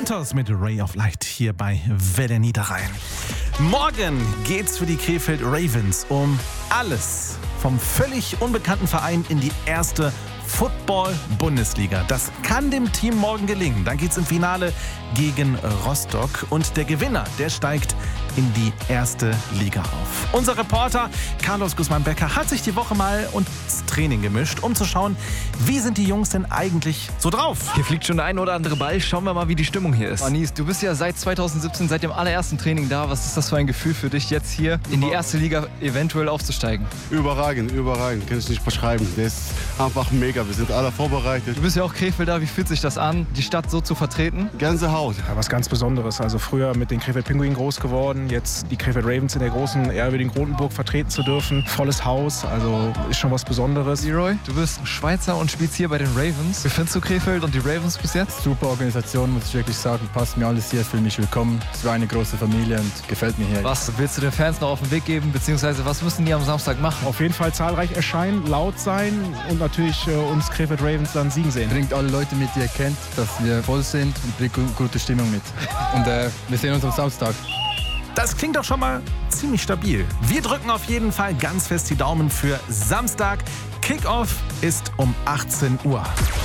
Santos mit Ray of Light hier bei Welle Niederrhein. Morgen geht's für die Krefeld Ravens um alles. Vom völlig unbekannten Verein in die erste Football-Bundesliga. Das kann dem Team morgen gelingen. Dann geht's im Finale gegen Rostock und der Gewinner, der steigt in die erste Liga auf. Unser Reporter Carlos Guzman-Becker hat sich die Woche mal ins Training gemischt, um zu schauen, wie sind die Jungs denn eigentlich so drauf? Hier fliegt schon der ein oder andere Ball. Schauen wir mal, wie die Stimmung hier ist. Anis, du bist ja seit 2017, seit dem allerersten Training da. Was ist das für ein Gefühl für dich, jetzt hier in die erste Liga eventuell aufzusteigen? Überragend. Kann ich nicht beschreiben. Das ist einfach mega. Wir sind alle vorbereitet. Du bist ja auch Krefelder. Wie fühlt sich das an, die Stadt so zu vertreten? Gänsehaut. Ja, was ganz Besonderes. Also früher mit den Krefeld Pinguinen groß geworden, jetzt die Krefeld Ravens in der großen Grotenburg vertreten zu dürfen. Volles Haus, also ist schon was Besonderes. Leroy, du bist Schweizer und spielst hier bei den Ravens. Wie findest du Krefeld und die Ravens bis jetzt? Super Organisation, muss ich wirklich sagen. Passt mir alles hier, fühle mich willkommen. Es war eine große Familie und gefällt mir hier. Was willst du den Fans noch auf den Weg geben, beziehungsweise was müssen die am Samstag machen? Auf jeden Fall zahlreich erscheinen, laut sein und natürlich uns Krefeld Ravens dann siegen sehen. Bringt alle Leute mit, die ihr kennt, dass wir voll sind und bringt gute Stimmung mit. Und wir sehen uns am Samstag. Das klingt doch schon mal ziemlich stabil. Wir drücken auf jeden Fall ganz fest die Daumen für Samstag. Kickoff ist um 18 Uhr.